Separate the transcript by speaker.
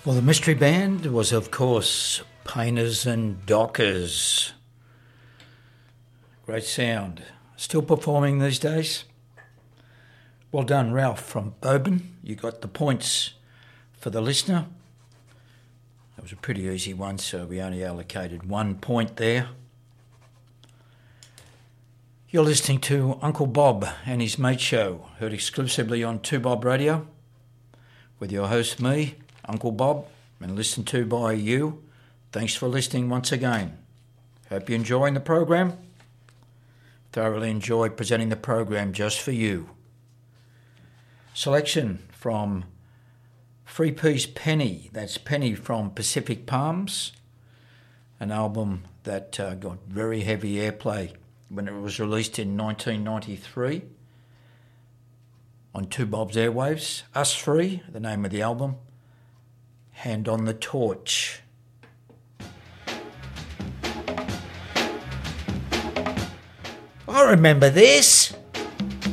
Speaker 1: Well, the mystery band was, of course, Painters and Dockers. Great sound. Still performing these days? Well done, Ralph from Boban. You got the points for the listener. That was a pretty easy one, so we only allocated 1 point there. You're listening to Uncle Bob and his mate show, heard exclusively on 2Bob Radio, with your host, me, Uncle Bob, and listened to by you. Thanks for listening once again. Hope you're enjoying the program. Thoroughly enjoyed presenting the program just for you. Selection from Free Piece Penny. That's Penny from Pacific Palms, an album that got very heavy airplay when it was released in 1993 on 2Bob's airwaves. Us Free, the name of the album. Hand on the Torch. I remember this.